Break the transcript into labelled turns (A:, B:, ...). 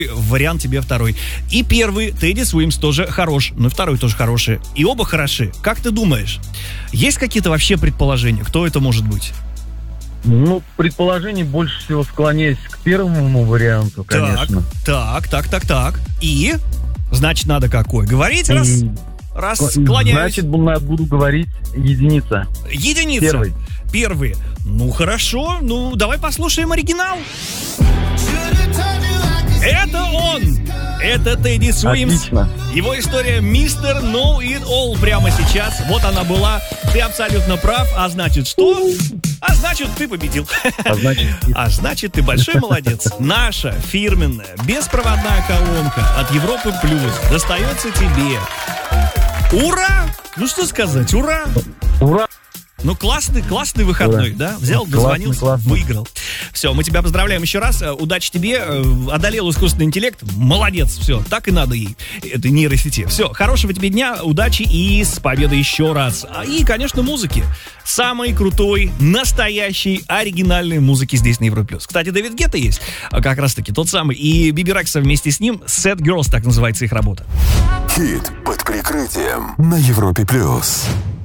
A: Вариант тебе второй. И первый, Тедди Уимс, тоже хорош, но и второй тоже хороший. И оба хороши. Как ты думаешь, есть какие-то вообще предположения, кто это может быть?
B: Ну, предположений больше всего склоняюсь к первому варианту, конечно.
A: Так. И? Значит, надо какой? Говорить раз склоняюсь.
B: Значит, буду говорить единица.
A: Единица. Первый. Ну, хорошо. Ну, давай послушаем оригинал. Это он! Это Тедди Уимс. Его история «Мистер Know It All» прямо сейчас. Вот она была. Ты абсолютно прав. А значит что? А значит, ты победил. А значит, ты большой молодец. Наша фирменная беспроводная колонка от Европы Плюс достается тебе. Ура! Ну что сказать, ура!
B: Ура!
A: Ну, классный выходной, да? Взял, дозвонился, выиграл. Все, мы тебя поздравляем еще раз. Удачи тебе. Одолел искусственный интеллект. Молодец. Все, так и надо ей. Это нейросети. Все, хорошего тебе дня, удачи и с победой еще раз. И, конечно, музыки. Самой крутой, настоящей, оригинальной музыки здесь на Европе+. Кстати, Дэвид Гетта есть. Как раз-таки тот самый. И Биби Рекса вместе с ним. Sad Girls, так называется их работа.
C: Хит под прикрытием на Европе+.